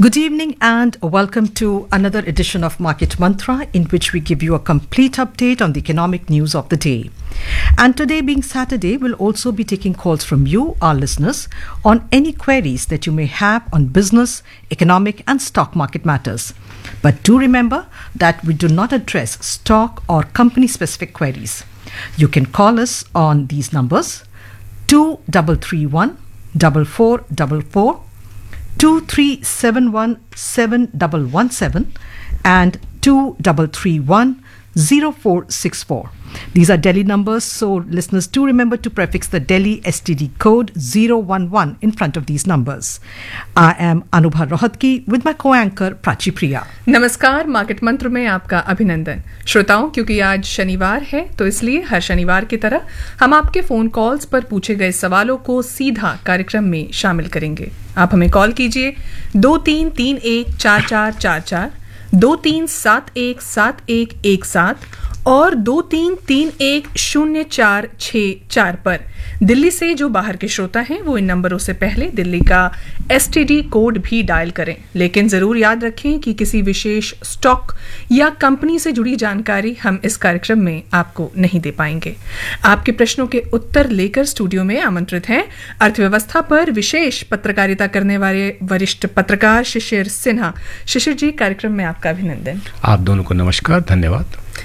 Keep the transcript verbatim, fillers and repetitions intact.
Good evening and welcome to another edition of Market Mantra, in which we give you a complete update on the economic news of the day. And today, being Saturday, we'll also be taking calls from you, our listeners, on any queries that you may have on business, economic and stock market matters. But do remember that we do not address stock or company-specific queries. You can call us on these numbers: two three three one, four four four four, two three seven one, seven one one seven and two three three one, zero four six four. These are Delhi numbers, so listeners do remember to prefix the Delhi S T D code zero one one in front of these numbers. I am Anubha Rohatgi with my co-anchor Prachi Priya. नमस्कार, market मंत्र में आपका अभिनंदन। श्रोताओं, क्योंकि आज शनिवार है तो इसलिए हर शनिवार की तरह हम आपके फोन कॉल्स पर पूछे गए सवालों को सीधा कार्यक्रम में शामिल करेंगे। आप हमें कॉल कीजिए दो तीन तीन एक चार चार चार चार, दो तीन सात एक सात एक एक सात और दो तीन तीन एक शून्य चार छः चार पर। दिल्ली से जो बाहर के श्रोता हैं वो इन नंबरों से पहले दिल्ली का एसटीडी कोड भी डायल करें, लेकिन जरूर याद रखें कि किसी विशेष स्टॉक या कंपनी से जुड़ी जानकारी हम इस कार्यक्रम में आपको नहीं दे पाएंगे। आपके प्रश्नों के उत्तर लेकर स्टूडियो में आमंत्रित हैं अर्थव्यवस्था पर विशेष पत्रकारिता करने वाले वरिष्ठ पत्रकार शिशिर सिन्हा। शिशिर जी, कार्यक्रम में आपका अभिनंदन। आप दोनों को नमस्कार, धन्यवाद।